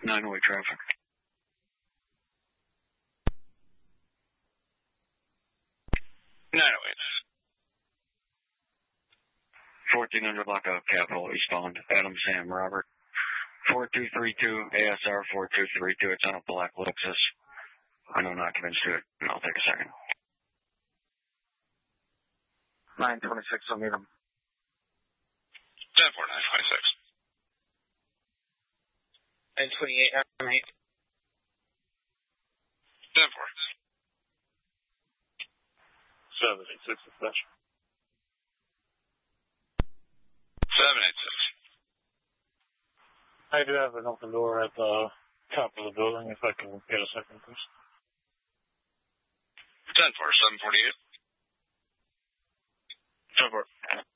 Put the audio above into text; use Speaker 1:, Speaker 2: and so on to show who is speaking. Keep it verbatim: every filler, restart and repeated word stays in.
Speaker 1: Nine-way traffic.
Speaker 2: nine oh eight.
Speaker 1: fourteen hundred lockout Capitol eastbound. Adam Sam Robert. four two three two A S R four two three two. It's on a black Lexus. I know occupants to it, and I'll take a second. nine twenty-six, I'll meet him.
Speaker 2: ten four, nine twenty-six.
Speaker 3: nine twenty-eight, I'm eight.
Speaker 2: ten four.
Speaker 4: seven eight six, dispatch.
Speaker 2: seven eight six.
Speaker 4: I do have an open door at the top of the building, if I can get a second, please.
Speaker 2: ten four, seven forty-eight.
Speaker 4: ten four.